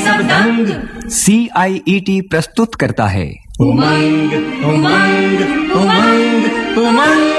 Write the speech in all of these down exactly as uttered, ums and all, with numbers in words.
सब दंग। सी आई E T प्रस्तुत करता है उमंग उमंग उमंग उमंग।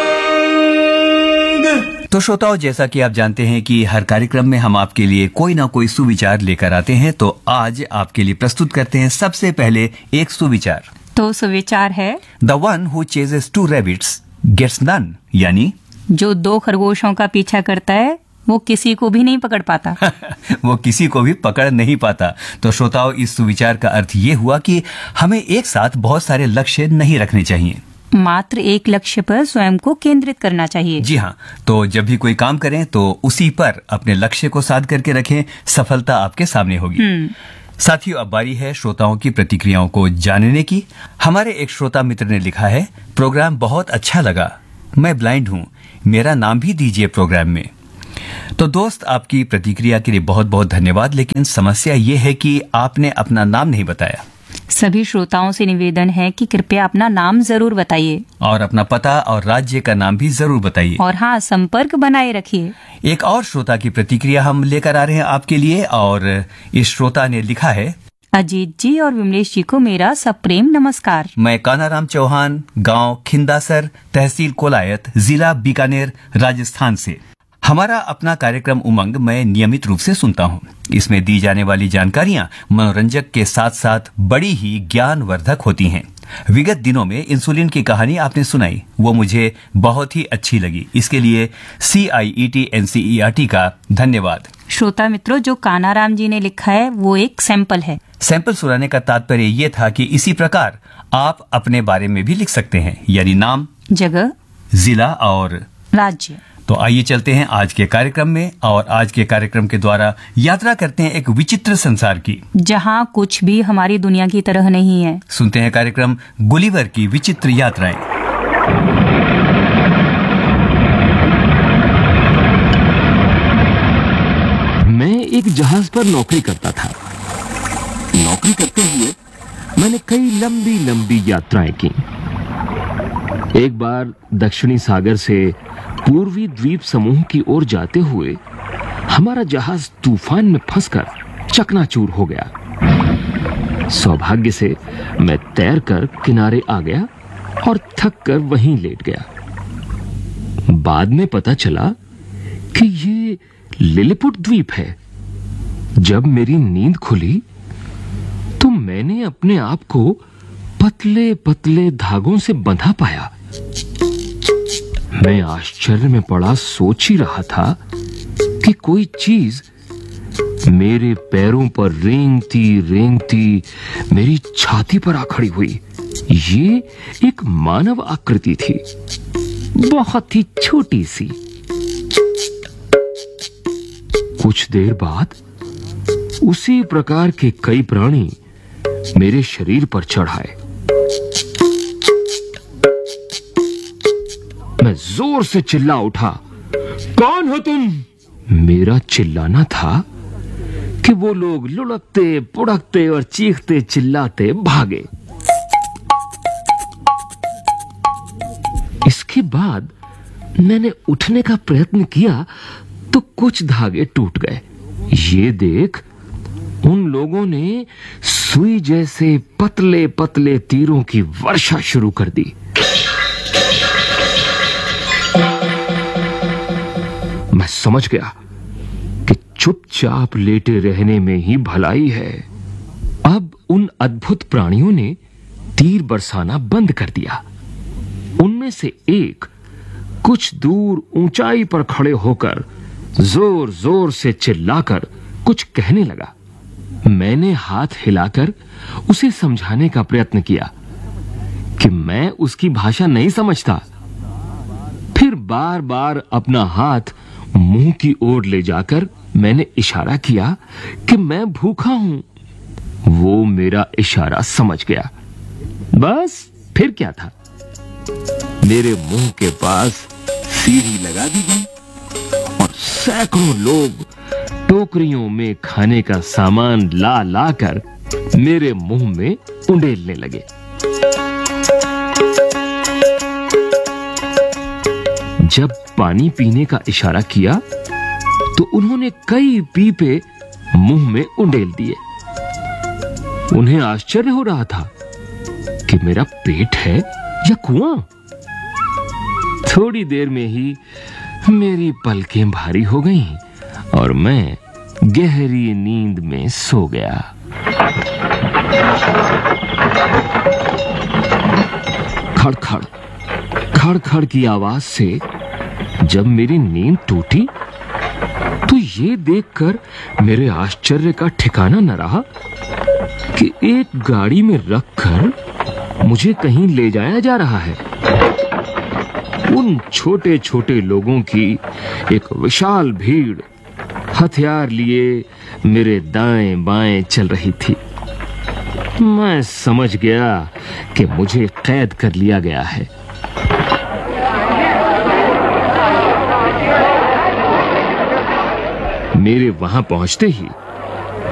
तो श्रोताओं, जैसा कि आप जानते हैं कि हर कार्यक्रम में हम आपके लिए कोई ना कोई सुविचार लेकर आते हैं, तो आज आपके लिए प्रस्तुत करते हैं सबसे पहले एक सुविचार। तो सुविचार है the one who ceases to rabbits gets none, यानी जो दो खरगोशों का पीछा करता है वो किसी को भी नहीं पकड़ पाता। वो किसी को भी पकड़ नहीं पाता। तो श्रोताओं, इस सुविचार का अर्थ ये हुआ कि हमें एक साथ बहुत सारे लक्ष्य नहीं रखने चाहिए, मात्र एक लक्ष्य पर स्वयं को केंद्रित करना चाहिए। जी हाँ, तो जब भी कोई काम करें तो उसी पर अपने लक्ष्य को साध करके रखें, सफलता आपके सामने होगी। साथियों, अब बारी है श्रोताओं की प्रतिक्रियाओं को जानने की। हमारे एक श्रोता मित्र ने लिखा है, प्रोग्राम बहुत अच्छा लगा, मैं ब्लाइंड हूँ, मेरा नाम भी दीजिए प्रोग्राम में। तो दोस्त, आपकी प्रतिक्रिया के लिए बहुत बहुत धन्यवाद, लेकिन समस्या ये है कि आपने अपना नाम नहीं बताया। सभी श्रोताओं से निवेदन है कि कृपया अपना नाम जरूर बताइए और अपना पता और राज्य का नाम भी जरूर बताइए। और हाँ, संपर्क बनाए रखिए। एक और श्रोता की प्रतिक्रिया हम लेकर आ रहे हैं आपके लिए, और इस श्रोता ने लिखा है, अजीत जी और विमलेश जी को मेरा सप्रेम नमस्कार। मैं कानाराम चौहान, गांव खिंदासर, तहसील कोलायत, जिला बीकानेर, राजस्थान से। हमारा अपना कार्यक्रम उमंग मैं नियमित रूप से सुनता हूँ। इसमें दी जाने वाली जानकारियां मनोरंजक के साथ साथ बड़ी ही ज्ञानवर्धक होती हैं। विगत दिनों में इंसुलिन की कहानी आपने सुनाई, वो मुझे बहुत ही अच्छी लगी। इसके लिए सी आई E T N C E R T का धन्यवाद। श्रोता मित्रों, जो कानाराम जी ने लिखा है वो एक सैंपल है। सैंपल सुनाने का तात्पर्य ये था कि इसी प्रकार आप अपने बारे में भी लिख सकते हैं, यानी नाम, जगह, जिला और राज्य। तो आइए चलते हैं आज के कार्यक्रम में, और आज के कार्यक्रम के द्वारा यात्रा करते हैं एक विचित्र संसार की, जहाँ कुछ भी हमारी दुनिया की तरह नहीं है। सुनते हैं कार्यक्रम गुलिवर की विचित्र यात्राएं। मैं एक जहाज पर नौकरी करता था। नौकरी करते हुए मैंने कई लंबी लंबी यात्राएं की। एक बार दक्षिणी सागर से पूर्वी द्वीप समूह की ओर जाते हुए हमारा जहाज तूफान में फंसकर चकनाचूर हो गया। सौभाग्य से मैं तैरकर किनारे आ गया और थक कर वहीं लेट गया। बाद में पता चला कि ये लिलिपुट द्वीप है। जब मेरी नींद खुली तो मैंने अपने आप को पतले पतले धागों से बंधा पाया। मैं आश्चर्य में पड़ा सोच ही रहा था कि कोई चीज मेरे पैरों पर रेंगती रेंगती मेरी छाती पर आ खड़ी हुई। ये एक मानव आकृति थी, बहुत ही छोटी सी। कुछ देर बाद उसी प्रकार के कई प्राणी मेरे शरीर पर चढ़ आए। मैं जोर से चिल्ला उठा, कौन हो तुम? मेरा चिल्लाना था कि वो लोग लुढ़कते पुढ़कते और चीखते चिल्लाते भागे। इसके बाद मैंने उठने का प्रयत्न किया तो कुछ धागे टूट गए। ये देख उन लोगों ने सुई जैसे पतले पतले तीरों की वर्षा शुरू कर दी। मैं समझ गया कि चुपचाप लेटे रहने में ही भलाई है। अब उन अद्भुत प्राणियों ने तीर बरसाना बंद कर दिया। उनमें से एक कुछ दूर ऊंचाई पर खड़े होकर जोर जोर से चिल्लाकर कुछ कहने लगा। मैंने हाथ हिलाकर उसे समझाने का प्रयत्न किया कि मैं उसकी भाषा नहीं समझता। फिर बार बार अपना हाथ मुंह की ओर ले जाकर मैंने इशारा किया कि मैं भूखा हूं। वो मेरा इशारा समझ गया। बस फिर क्या था, मेरे मुंह के पास सीढ़ी लगा दी गई और सैकड़ों लोग टोकरियों में खाने का सामान ला लाकर मेरे मुंह में उंडेलने लगे। जब पानी पीने का इशारा किया तो उन्होंने कई पीपे मुंह में उंडेल दिए। उन्हें आश्चर्य हो रहा था कि मेरा पेट है या कुआं। थोड़ी देर में ही मेरी पलकें भारी हो गईं और मैं गहरी नींद में सो गया। खड़खड़ खड़खड़ की आवाज से जब मेरी नींद टूटी तो ये देखकर मेरे आश्चर्य का ठिकाना न रहा कि एक गाड़ी में रखकर मुझे कहीं ले जाया जा रहा है। उन छोटे छोटे लोगों की एक विशाल भीड़ हथियार लिए मेरे दाएं बाएं चल रही थी। मैं समझ गया कि मुझे कैद कर लिया गया है। मेरे वहां पहुंचते ही